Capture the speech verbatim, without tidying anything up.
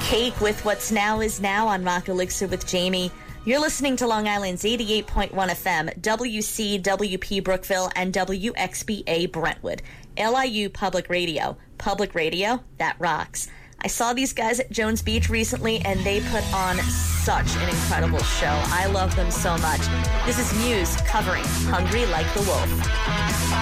Cake with What's Now Is Now on Rock Elixir with Jamie. You're listening to Long Island's eighty-eight point one F M, W C W P Brookville, and W X B A Brentwood. L I U Public Radio. Public radio that rocks. I saw these guys at Jones Beach recently, and they put on such an incredible show. I love them so much. This is Muse covering Hungry Like the Wolf.